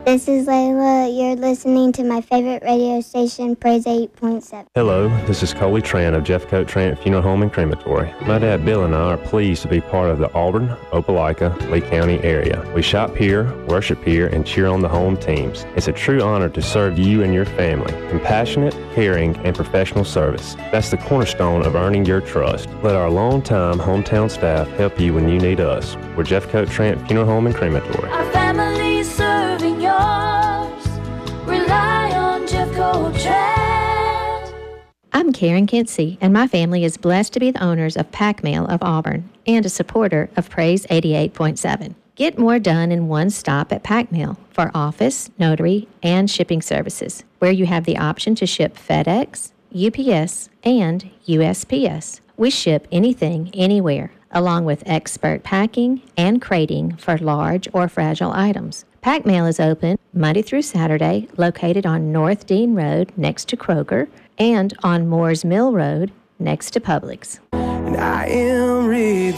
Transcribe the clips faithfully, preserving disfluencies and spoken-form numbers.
This is Layla. You're listening to my favorite radio station, Praise eight point seven. Hello, this is Coley Trant of Jeffcoat Trant Funeral Home and Crematory. My dad Bill and I are pleased to be part of the Auburn, Opelika, Lee County area. We shop here, worship here, and cheer on the home teams. It's a true honor to serve you and your family. Compassionate, caring, and professional service. That's the cornerstone of earning your trust. Let our longtime hometown staff help you when you need us. We're Jeffcoat Trant Funeral Home and Crematory. Our family serving yours. Rely on Jeffcoat Trant. I'm Karen Kinsey, and my family is blessed to be the owners of Pac Mail of Auburn and a supporter of Praise eighty-eight point seven. Get more done in one stop at Pac Mail for office, notary, and shipping services, where you have the option to ship FedEx, U P S, and U S P S. We ship anything, anywhere, along with expert packing and crating for large or fragile items. Pac Mail is open Monday through Saturday, located on North Dean Road next to Kroger and on Moores Mill Road next to Publix. And I am redeemed.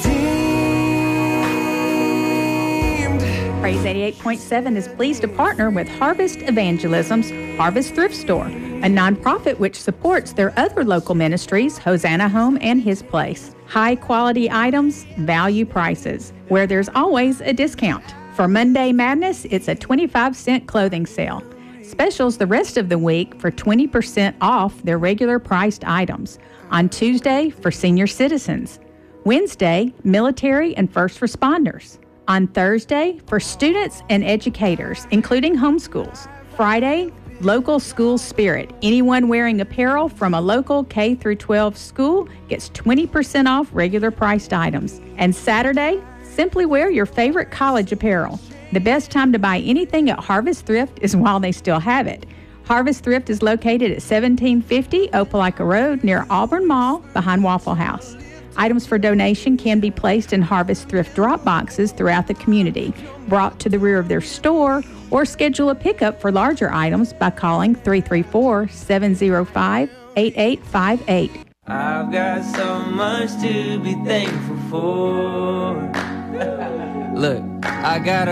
Praise eighty-eight point seven is pleased to partner with Harvest Evangelism's Harvest Thrift Store, a nonprofit which supports their other local ministries, Hosanna Home and His Place. High quality items, value prices, where there's always a discount. For Monday Madness, it's a twenty-five cent clothing sale. Specials the rest of the week for twenty percent off their regular priced items. On Tuesday, for senior citizens. Wednesday, military and first responders. On Thursday, for students and educators, including homeschools. Friday, local school spirit. Anyone wearing apparel from a local K through twelve school gets twenty percent off regular priced items. And Saturday, simply wear your favorite college apparel. The best time to buy anything at Harvest Thrift is while they still have it. Harvest Thrift is located at seventeen fifty Opelika Road near Auburn Mall behind Waffle House. Items for donation can be placed in Harvest Thrift drop boxes throughout the community, brought to the rear of their store, or schedule a pickup for larger items by calling three three four, seven zero five, eight eight five eight. I've got so much to be thankful for. Look, I got a